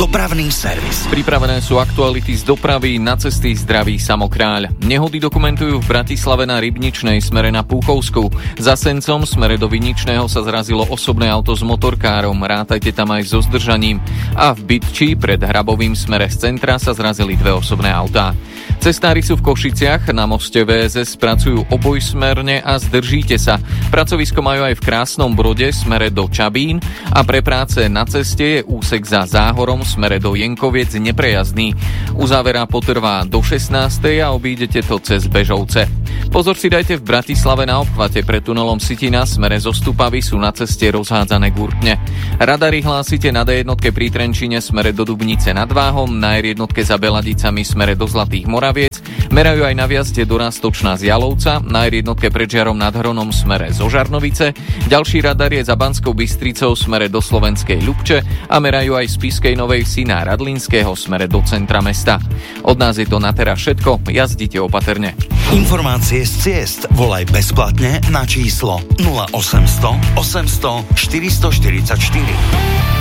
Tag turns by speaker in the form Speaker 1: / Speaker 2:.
Speaker 1: Dopravný servis.
Speaker 2: Pripravené sú aktuality z dopravy, na cesty zdraví Samokráľ. Nehody dokumentujú v Bratislave na Rybničnej smere na Púchovsku. Za Sencom smere do Viničného sa zrazilo osobné auto s motorkárom. Rátajte tam aj so zdržaním. A v Bytči pred Hrabovým smere z centra sa zrazili dve osobné autá. Cestári sú v Košiciach, na moste VSS pracujú obojsmerne a zdržíte sa. Pracovisko majú aj v Krásnom Brode smere do Čabín a pre práce na ceste je úsek za Záhorom smere do Jenkoviec neprejazdný. Uzávera potrvá do 16. a obídete to cez Bežovce. Pozor si dajte v Bratislave na obchvate pred tunelom Sitina smere zo Stupavy sú na ceste rozhádzané gurtne. Radary hlásite na D1 pri Trenčine smere do Dubnice nad Váhom, na R1 za Beladicami smere do Zlatých Moraviec, merajú aj na viazde do Rastočná z Jalovca, na R1 pred Žiarom nad Hronom smere zo Žarnovice, ďalší radar je za Banskou Bystricou smere do Slovenskej Ľubče a merajú aj z Spišskej Novej Vsi na Radlinského smere do centra mesta. Od nás je to na teraz všetko, jazdite opatrne.
Speaker 1: Informácie z ciest volaj bezplatne na číslo 0800 800 444.